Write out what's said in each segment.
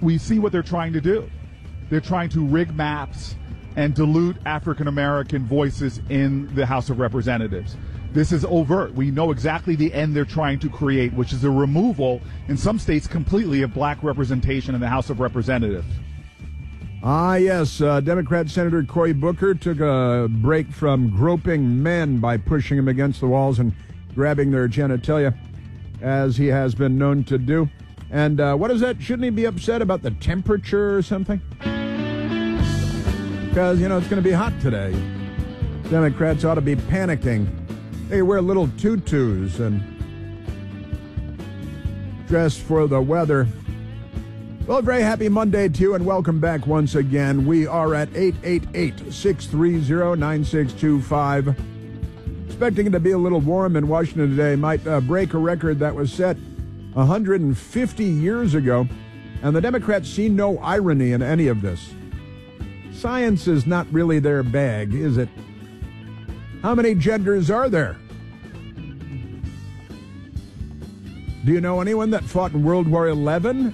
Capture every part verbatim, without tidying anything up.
we see what they're trying to do. They're trying to rig maps and dilute African-American voices in the House of Representatives. This is overt. We know exactly the end they're trying to create, which is the removal, in some states completely, of black representation in the House of Representatives. Ah, yes. Uh, Democrat Senator Cory Booker took a break from groping men by pushing them against the walls and grabbing their genitalia, as he has been known to do. And uh, what is that? Shouldn't he be upset about the temperature or something? Because, you know, it's going to be hot today. Democrats ought to be panicking. They wear little tutus and dress for the weather. Well, a very happy Monday to you, and welcome back once again. We are at eight eight eight, six three zero, nine six two five. Expecting it to be a little warm in Washington today. Might uh, break a record that was set one hundred fifty years ago. And the Democrats see no irony in any of this. Science is not really their bag, is it? How many genders are there? Do you know anyone that fought in World War Eleven?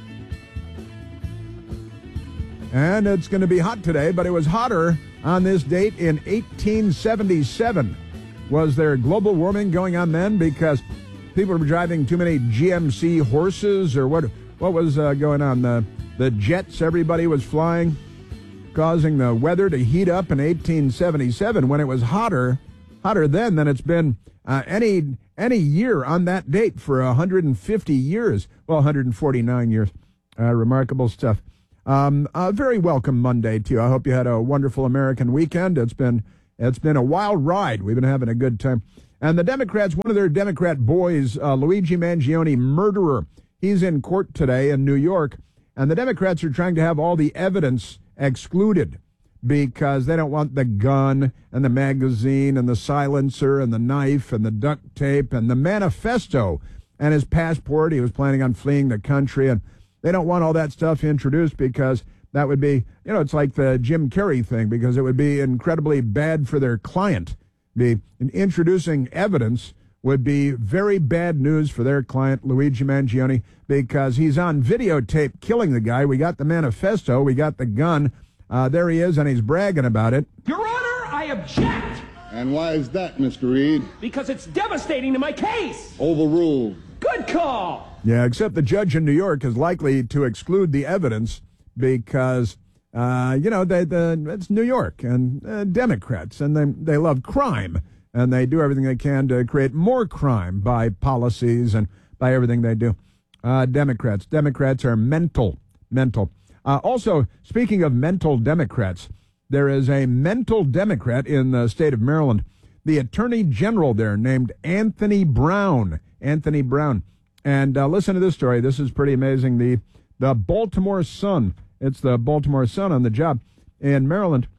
And it's going to be hot today, but it was hotter on this date in eighteen seventy-seven. Was there global warming going on then because people were driving too many G M C horses, or what? What was uh, going on? The the jets everybody was flying, causing the weather to heat up in eighteen seventy-seven when it was hotter, hotter then than it's been uh, any any year on that date for one hundred fifty years. Well, one hundred forty-nine years. Uh, remarkable stuff. Um, a very welcome Monday to you. I hope you had a wonderful American weekend. It's been it's been a wild ride. We've been having a good time. And the Democrats, one of their Democrat boys, uh, Luigi Mangione, murderer, he's in court today in New York. And the Democrats are trying to have all the evidence excluded because they don't want the gun and the magazine and the silencer and the knife and the duct tape and the manifesto and his passport. He was planning on fleeing the country, and they don't want all that stuff introduced because that would be, you know, it's like the Jim Carrey thing, because it would be incredibly bad for their client. Be introducing evidence would be very bad news for their client, Luigi Mangione, because he's on videotape killing the guy. We got the manifesto. We got the gun. Uh, there he is, and he's bragging about it. Your Honor, I object. And why is that, Mister Reed? Because it's devastating to my case. Overruled. Good call. Yeah, except the judge in New York is likely to exclude the evidence because, uh, you know, they, the, it's New York and uh, Democrats, and they, they love crime, and they do everything they can to create more crime by policies and by everything they do. Uh, Democrats. Democrats are mental. Mental. Uh, also, speaking of mental Democrats, there is a mental Democrat in the state of Maryland. The Attorney General there named Anthony Brown. Anthony Brown. And uh, listen to this story. This is pretty amazing. The the Baltimore Sun. It's the Baltimore Sun on the job in Maryland.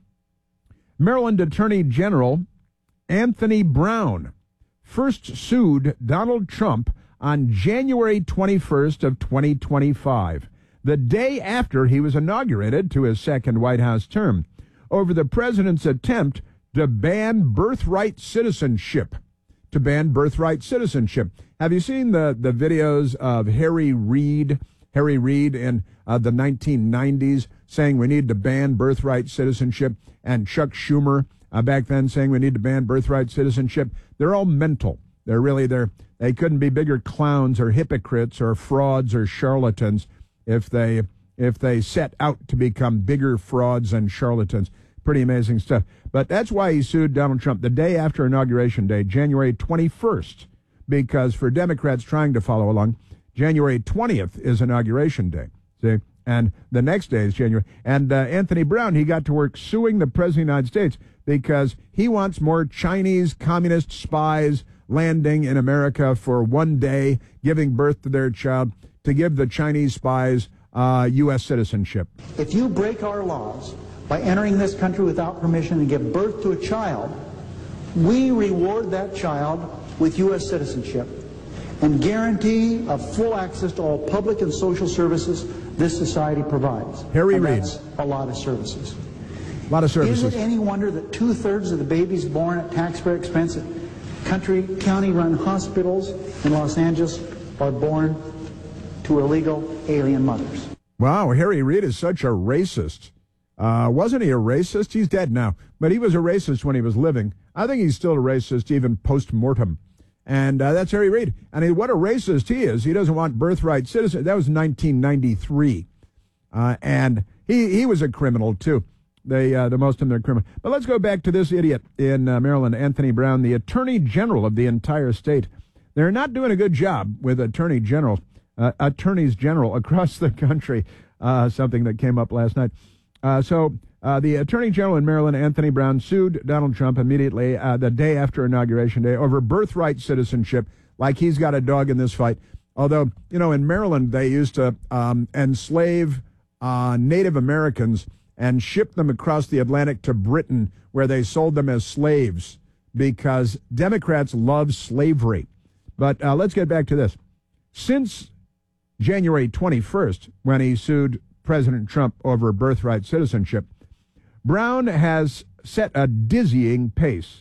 Maryland Attorney General Anthony Brown first sued Donald Trump on January twenty-first of twenty twenty-five, the day after he was inaugurated to his second White House term, over the president's attempt to ban birthright citizenship. To ban birthright citizenship. Have you seen the, the videos of Harry Reid, Harry Reid in uh, the nineteen nineties saying we need to ban birthright citizenship, and Chuck Schumer uh, back then saying we need to ban birthright citizenship? They're all mental. They're really, they're, they couldn't be bigger clowns or hypocrites or frauds or charlatans if they if they set out to become bigger frauds and charlatans. Pretty amazing stuff. But that's why he sued Donald Trump the day after Inauguration Day, January twenty-first, because for Democrats trying to follow along, January twentieth is Inauguration Day. See? And the next day is January. And uh, Anthony Brown, he got to work suing the President of the United States because he wants more Chinese communist spies landing in America for one day, giving birth to their child, to give the Chinese spies uh, U S citizenship. If you break our laws by entering this country without permission and give birth to a child, we reward that child with U S citizenship and guarantee of full access to all public and social services this society provides. Harry and Reid. That's a lot of services. A lot of services. Is it any wonder that two-thirds of the babies born at taxpayer expense at country, county-run hospitals in Los Angeles are born to illegal alien mothers? Wow, Harry Reid is such a racist. Uh, wasn't he a racist? He's dead now, but he was a racist when he was living. I think he's still a racist even post-mortem. And uh, that's Harry Reid. And he, what a racist he is. He doesn't want birthright citizen. That was nineteen ninety-three. Uh, and he, he was a criminal, too. They, uh, the most of them are criminal. But let's go back to this idiot in uh, Maryland, Anthony Brown, the attorney general of the entire state. They're not doing a good job with attorney general, uh, attorneys general across the country, uh, something that came up last night. Uh, so uh, the attorney general in Maryland, Anthony Brown, sued Donald Trump immediately uh, the day after Inauguration Day over birthright citizenship, like he's got a dog in this fight. Although, you know, in Maryland, they used to um, enslave uh, Native Americans and ship them across the Atlantic to Britain, where they sold them as slaves because Democrats love slavery. But uh, let's get back to this. Since January twenty-first, when he sued President Trump over birthright citizenship, Brown has set a dizzying pace.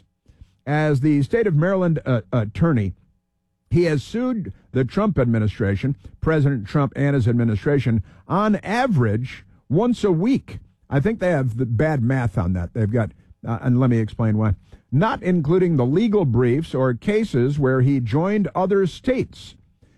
As the state of Maryland uh, attorney, he has sued the Trump administration, President Trump and his administration, on average once a week. I think they have the bad math on that. They've got, uh, and let me explain why, not including the legal briefs or cases where he joined other states.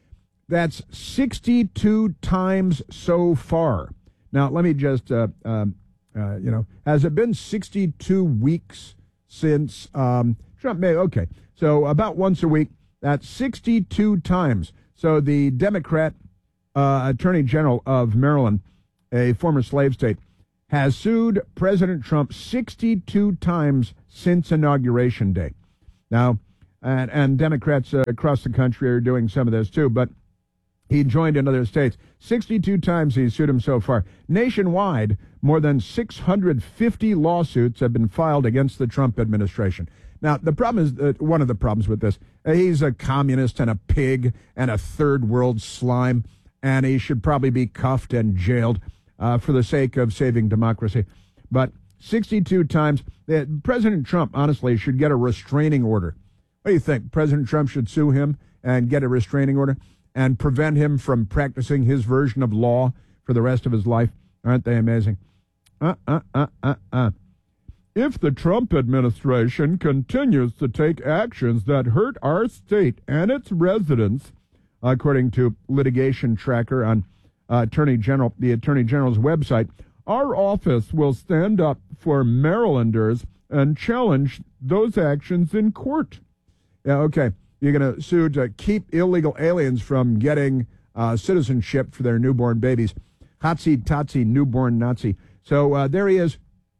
That's sixty-two times so far. Now, let me just, uh, um, uh, you know, has it been sixty-two weeks since um, Trump made, okay, so about once a week, that's sixty-two times. So the Democrat uh, Attorney General of Maryland, a former slave state, has sued President Trump sixty-two times since Inauguration Day. Now, and, and Democrats uh, across the country are doing some of this too, but he joined in other states. sixty-two times he's sued him so far. Nationwide, more than six hundred fifty lawsuits have been filed against the Trump administration. Now, the problem is, uh, one of the problems with this, uh, he's a communist and a pig and a third world slime, and he should probably be cuffed and jailed uh, for the sake of saving democracy. But sixty-two times, uh, President Trump, honestly, should get a restraining order. What do you think? President Trump should sue him and get a restraining order and prevent him from practicing his version of law for the rest of his life? Aren't they amazing? Uh, uh, uh, uh, uh. If the Trump administration continues to take actions that hurt our state and its residents, according to Litigation Tracker on uh, Attorney General, the Attorney General's website, our office will stand up for Marylanders and challenge those actions in court. Yeah, okay. You're going to sue to keep illegal aliens from getting uh, citizenship for their newborn babies. Hotsy-totsy newborn Nazi. So uh, there he is.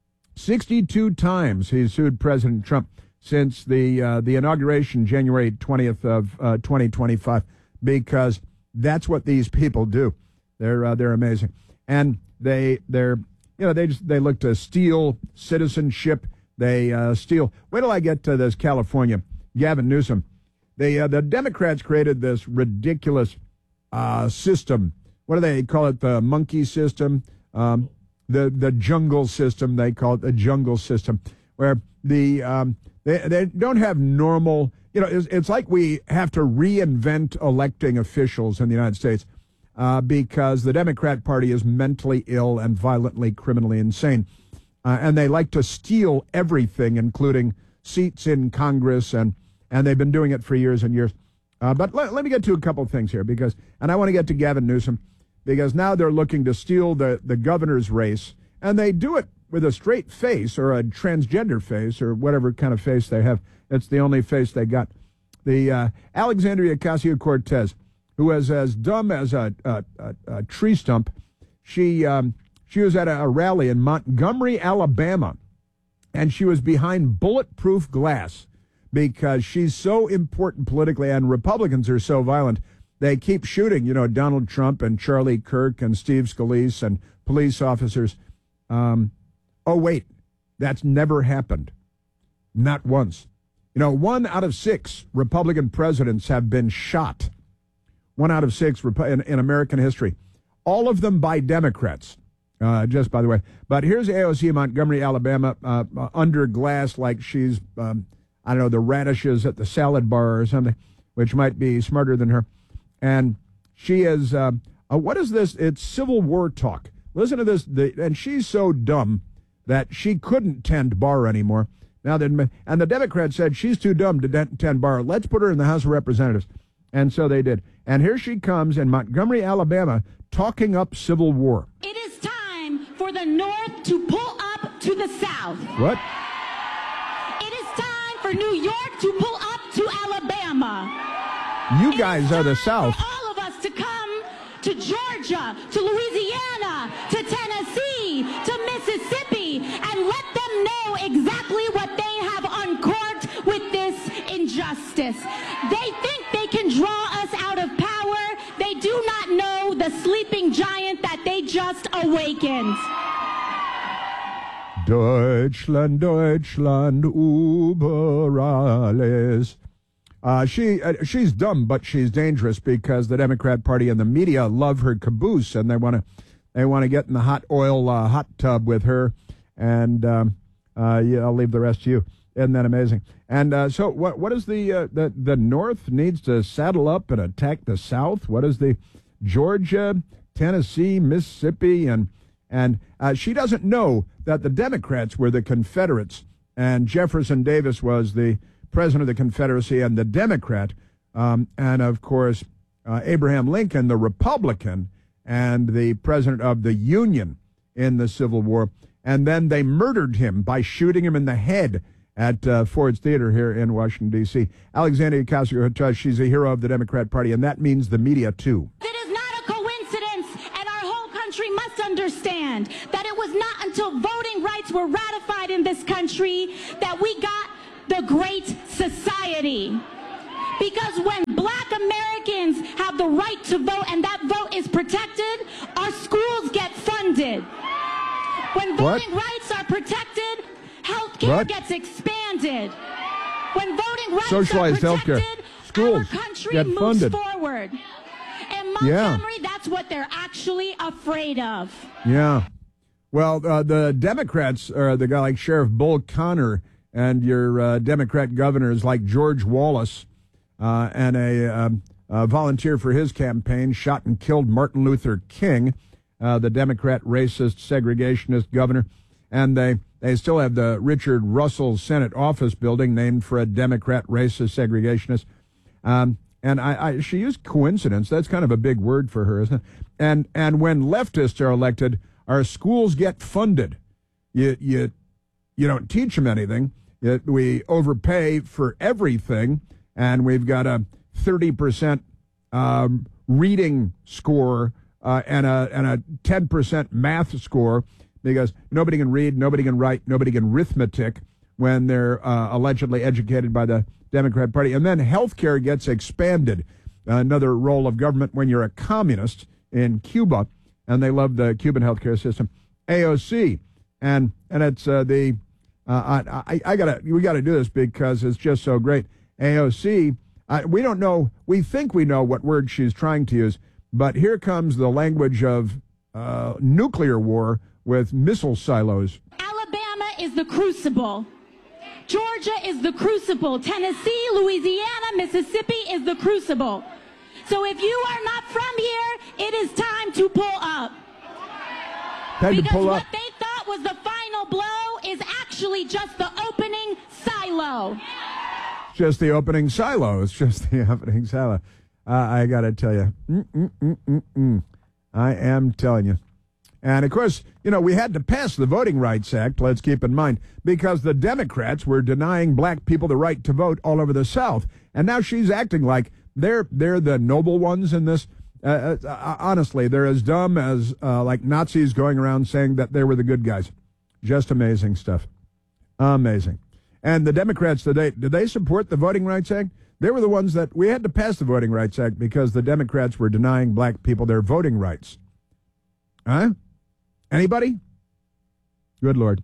sixty-two times he's sued President Trump since the uh, the inauguration, January twentieth of uh, twenty twenty-five, because that's what these people do. They're uh, they're amazing, and they they're you know they just they look to steal citizenship. They uh, steal. Wait till I get to this California, Gavin Newsom. They uh, the Democrats created this ridiculous uh, system. What do they call it? The monkey system. Um, The the jungle system, they call it the jungle system, where the um, they they don't have normal. You know, it's, it's like we have to reinvent electing officials in the United States uh, because the Democrat Party is mentally ill and violently, criminally insane, uh, and they like to steal everything, including seats in Congress, and and they've been doing it for years and years. Uh, but let, let me get to a couple of things here, because, and I want to get to Gavin Newsom. Because now they're looking to steal the, the governor's race, and they do it with a straight face or a transgender face or whatever kind of face they have. It's the only face they got. The uh, Alexandria Ocasio-Cortez, who is as dumb as a, a, a, a tree stump, she um, she was at a, a rally in Montgomery, Alabama, and she was behind bulletproof glass because she's so important politically, and Republicans are so violent. They keep shooting, you know, Donald Trump and Charlie Kirk and Steve Scalise and police officers. Um, oh, wait, that's never happened. Not once. You know, one out of six Republican presidents have been shot. One out of six in, in American history. All of them by Democrats, uh, just by the way. But here's A O C Montgomery, Alabama, uh, uh, under glass like she's, um, I don't know, the radishes at the salad bar or something, which might be smarter than her. And she is uh, Uh, what is this? It's Civil War talk. Listen to this. The, and she's so dumb that she couldn't tend bar anymore. Now, then, and the Democrats said she's too dumb to de- tend bar. Let's put her in the House of Representatives. And so they did. And here she comes in Montgomery, Alabama, talking up Civil War. It is time for the North to pull up to the South. What? It is time for New York to pull up to Alabama. You guys are the South. For all of us to come to Georgia, to Louisiana, to Tennessee, to Mississippi, and let them know exactly what they have uncorked with this injustice. They think they can draw us out of power. They do not know the sleeping giant that they just awakened. Deutschland, Deutschland, über alles. Uh, she uh, she's dumb, but she's dangerous because the Democrat Party and the media love her caboose, and they want to they want to get in the hot oil uh, hot tub with her. And um, uh, yeah, I'll leave the rest to you. Isn't that amazing? And uh, so, what what is the uh, the the North needs to saddle up and attack the South? What is the Georgia, Tennessee, Mississippi, and and uh, she doesn't know that the Democrats were the Confederates, and Jefferson Davis was the president of the Confederacy and the Democrat, um, and of course uh, Abraham Lincoln, the Republican, and the president of the Union in the Civil War. And then they murdered him by shooting him in the head at uh, Ford's Theater here in Washington, D C Alexandria Ocasio-Cortez, she's a hero of the Democrat Party, and that means the media, too. It is not a coincidence, and our whole country must understand that it was not until voting rights were ratified in this country that we got the Great Society. Because when black Americans have the right to vote and that vote is protected, our schools get funded. When voting what? rights are protected, health care gets expanded. When voting rights Socialized are protected, schools our country get moves funded. forward. In Montgomery, yeah. that's what they're actually afraid of. Yeah. Well, uh, the Democrats, or the guy like Sheriff Bull Connor, and your uh, Democrat governors like George Wallace, uh, and a, um, a volunteer for his campaign, shot and killed Martin Luther King, uh, the Democrat racist segregationist governor. And they, they still have the Richard Russell Senate office building named for a Democrat racist segregationist. Um, and I, I, she used coincidence. That's kind of a big word for her, isn't it? And, and when leftists are elected, our schools get funded. You, you, you don't teach them anything. It, we overpay for everything, and we've got a thirty percent um, reading score uh, and a and a ten percent math score because nobody can read, nobody can write, nobody can arithmetic when they're uh, allegedly educated by the Democrat Party. And then health care gets expanded, uh, another role of government when you're a communist in Cuba, and they love the Cuban health care system. A O C, and and it's uh, the Uh, I, I, I gotta, we gotta do this because it's just so great. A O C, uh, we don't know, we think we know what word she's trying to use, but here comes the language of uh, nuclear war with missile silos. Alabama is the crucible. Georgia is the crucible. Tennessee, Louisiana, Mississippi is the crucible. So if you are not from here, it is time to pull up. Time because to pull what up. they thought was the final blow is actually just the opening silo. Just the opening silo. It's just the opening silo. Uh, I got to tell you. Mm-mm-mm-mm-mm. I am telling you. And, of course, you know, we had to pass the Voting Rights Act, let's keep in mind, because the Democrats were denying black people the right to vote all over the South. And now she's acting like they're they're the noble ones in this. Uh, uh, honestly, they're as dumb as, uh, like, Nazis going around saying that they were the good guys. Just amazing stuff. Amazing. And the Democrats, did they, did they support the Voting Rights Act? They were the ones that, we had to pass the Voting Rights Act because the Democrats were denying black people their voting rights. Huh? Anybody? Good Lord.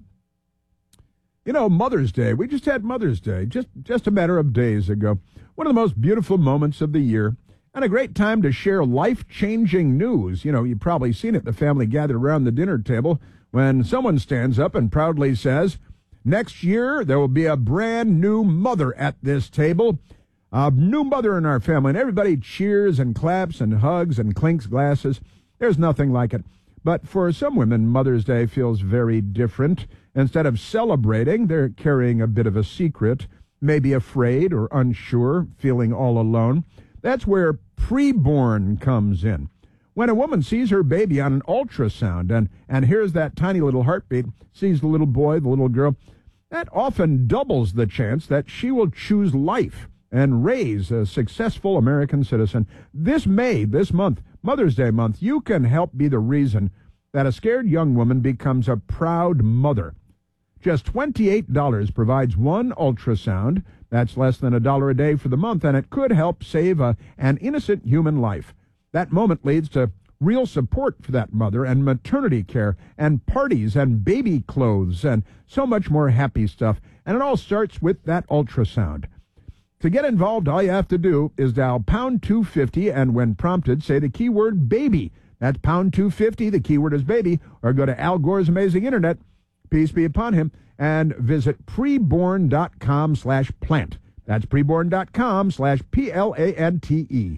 You know, Mother's Day, we just had Mother's Day, just, just a matter of days ago. One of the most beautiful moments of the year. And a great time to share life-changing news. You know, you've probably seen it, the family gathered around the dinner table when someone stands up and proudly says, next year there will be a brand new mother at this table, a new mother in our family. And everybody cheers and claps and hugs and clinks glasses. There's nothing like it. But for some women, Mother's Day feels very different. Instead of celebrating, they're carrying a bit of a secret, maybe afraid or unsure, feeling all alone. That's where preborn comes in. When a woman sees her baby on an ultrasound and, and hears that tiny little heartbeat, sees the little boy, the little girl, that often doubles the chance that she will choose life and raise a successful American citizen. This May, this month, Mother's Day month, you can help be the reason that a scared young woman becomes a proud mother. Just twenty-eight dollars provides one ultrasound. That's less than a dollar a day for the month, and it could help save a, an innocent human life. That moment leads to real support for that mother and maternity care and parties and baby clothes and so much more happy stuff. And it all starts with that ultrasound. To get involved, all you have to do is dial pound two fifty and when prompted, say the keyword baby. That's pound two fifty, the keyword is baby, or go to Al Gore's amazing internet, peace be upon him, and visit preborn.com slash plant. That's preborn.com slash P L A N T E.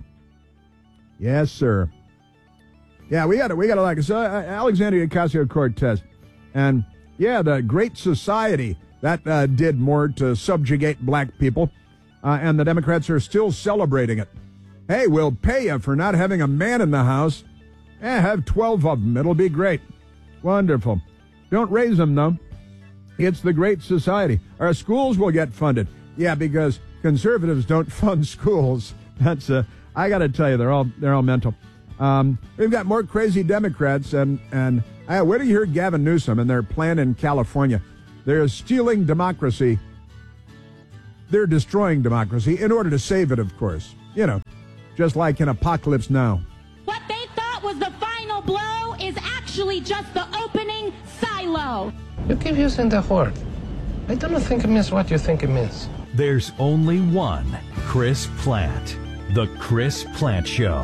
Yes, sir. Yeah, we got to, we got to like us, uh, Alexandria Ocasio-Cortez. And, yeah, the Great Society, that uh, did more to subjugate black people. Uh, and the Democrats are still celebrating it. Hey, we'll pay you for not having a man in the House. Eh, have twelve of them. It'll be great. Wonderful. Don't raise them, though. It's the Great Society. Our schools will get funded. Yeah, because conservatives don't fund schools. That's uh, I got to tell you, they're all they're all mental. Um, we've got more crazy Democrats, and and uh, where do you hear Gavin Newsom and their plan in California? They're stealing democracy. They're destroying democracy in order to save it, of course. You know, just like in Apocalypse Now. What they thought was the final blow is actually just the opening silo. You keep using the word. I don't think it means what you think it means. There's only one Chris Plant. The Chris Plant Show.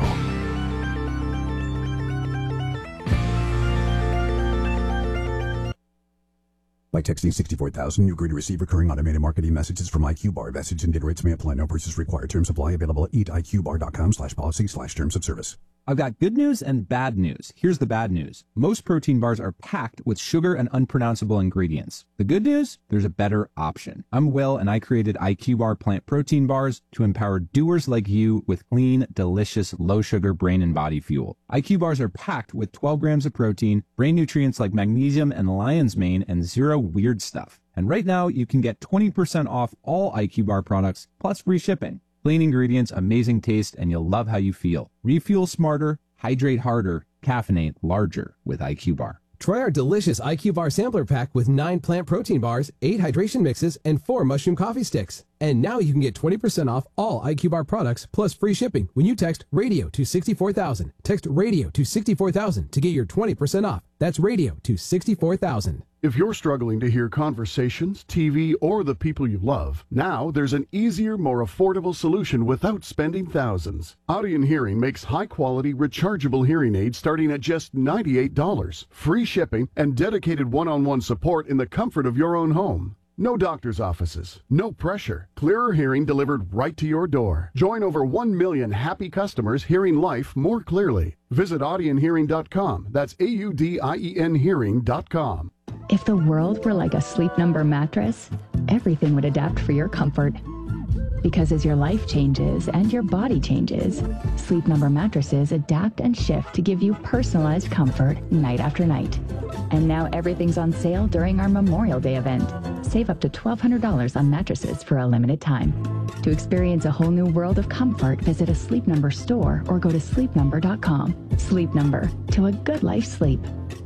By texting sixty-four thousand, you agree to receive recurring automated marketing messages from IQBar. Message and data rates may apply. No purchase required. Terms apply. Available at eatiqbar.com slash policy slash terms of service. I've got good news and bad news. Here's the bad news. Most protein bars are packed with sugar and unpronounceable ingredients. The good news? There's a better option. I'm Will, and I created IQBar plant protein bars to empower doers like you with clean, delicious, low-sugar brain and body fuel. I Q bars are packed with twelve grams of protein, brain nutrients like magnesium and lion's mane, and zero weird stuff. And right now, you can get twenty percent off all I Q bar products, plus free shipping. Clean ingredients, amazing taste, and you'll love how you feel. Refuel smarter, hydrate harder, caffeinate larger with I Q bar. Try our delicious I Q Bar sampler pack with nine plant protein bars, eight hydration mixes, and four mushroom coffee sticks. And now you can get twenty percent off all I Q Bar products plus free shipping when you text radio to sixty-four thousand. Text radio to sixty-four thousand to get your twenty percent off. That's radio to sixty-four thousand. If you're struggling to hear conversations, T V, or the people you love, now there's an easier, more affordable solution without spending thousands. Audion Hearing makes high-quality, rechargeable hearing aids starting at just ninety-eight dollars. Free shipping and dedicated one-on-one support in the comfort of your own home. No doctor's offices, no pressure. Clearer hearing delivered right to your door. Join over one million happy customers hearing life more clearly. Visit audion hearing dot com. That's A U D I E N hearing dot com. If the world were like a Sleep Number mattress, everything would adapt for your comfort. Because as your life changes and your body changes, Sleep Number mattresses adapt and shift to give you personalized comfort night after night. And now everything's on sale during our Memorial Day event. Save up to twelve hundred dollars on mattresses for a limited time. To experience a whole new world of comfort, visit a Sleep Number store or go to sleep number dot com. Sleep Number, to a good life sleep.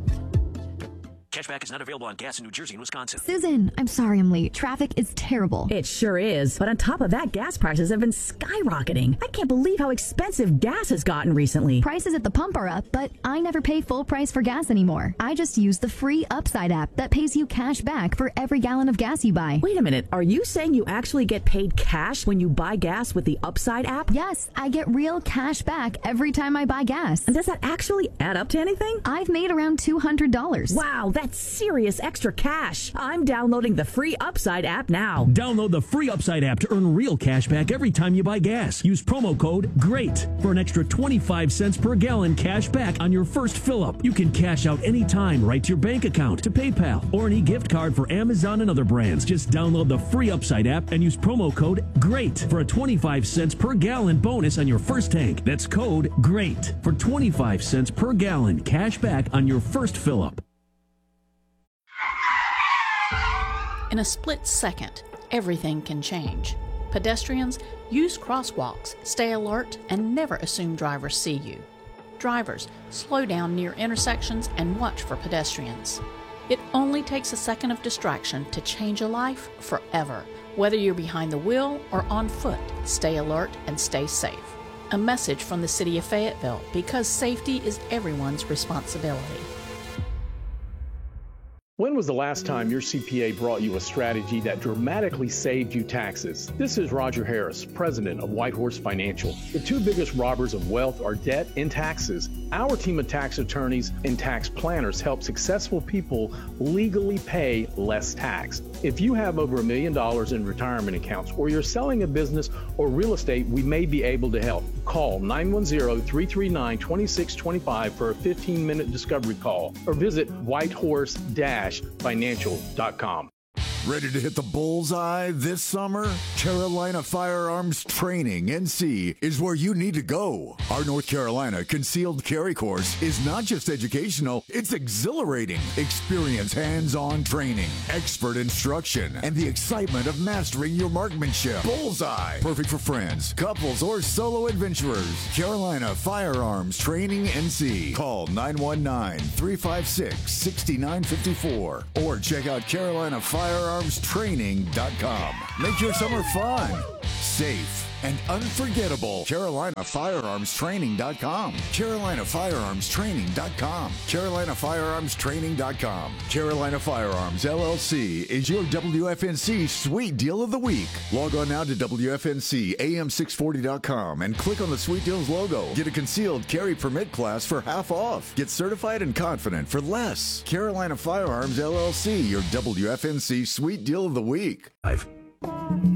Cashback is not available on gas in New Jersey and Wisconsin. Susan, I'm sorry I'm late. Traffic is terrible. It sure is. But on top of that, gas prices have been skyrocketing. I can't believe how expensive gas has gotten recently. Prices at the pump are up, but I never pay full price for gas anymore. I just use the free Upside app that pays you cash back for every gallon of gas you buy. Wait a minute. Are you saying you actually get paid cash when you buy gas with the Upside app? Yes, I get real cash back every time I buy gas. And does that actually add up to anything? I've made around two hundred dollars. Wow, that's That's serious extra cash. I'm downloading the free Upside app now. Download the free Upside app to earn real cash back every time you buy gas. Use promo code GREAT for an extra twenty-five cents per gallon cash back on your first fill-up. You can cash out anytime right to your bank account, to PayPal, or an e-gift card for Amazon and other brands. Just download the free Upside app and use promo code GREAT for a twenty-five cents per gallon bonus on your first tank. That's code GREAT for twenty-five cents per gallon cash back on your first fill-up. In a split second, everything can change. Pedestrians, use crosswalks, stay alert, and never assume drivers see you. Drivers, slow down near intersections and watch for pedestrians. It only takes a second of distraction to change a life forever. Whether you're behind the wheel or on foot, stay alert and stay safe. A message from the City of Fayetteville, because safety is everyone's responsibility. When was the last time your C P A brought you a strategy that dramatically saved you taxes? This is Roger Harris, president of Whitehorse Financial. The two biggest robbers of wealth are debt and taxes. Our team of tax attorneys and tax planners help successful people legally pay less tax. If you have over a million dollars in retirement accounts, or you're selling a business or real estate, we may be able to help. Call nine one zero, three three nine, two six two five for a fifteen minute discovery call, or visit whitehorse financial dot com. Ready to hit the bullseye this summer? Carolina Firearms Training N C is where you need to go. Our North Carolina Concealed Carry course is not just educational, it's exhilarating. Experience hands-on training, expert instruction, and the excitement of mastering your marksmanship. Bullseye. Perfect for friends, couples, or solo adventurers. Carolina Firearms Training N C. Call nine one nine, three five six, six nine five four or check out Carolina Firearms Training dot com. Make your summer fun, safe, and unforgettable. Carolina Firearms Training dot com. Carolina Firearms Training dot com. Carolina Firearms Training dot com. Carolina Firearms L L C is your W F N C Sweet Deal of the Week. Log on now to W F N C A M six forty dot com and click on the Sweet Deals logo. Get a concealed carry permit class for half off. Get certified and confident for less. Carolina Firearms L L C, your W F N C Sweet Deal of the Week. I've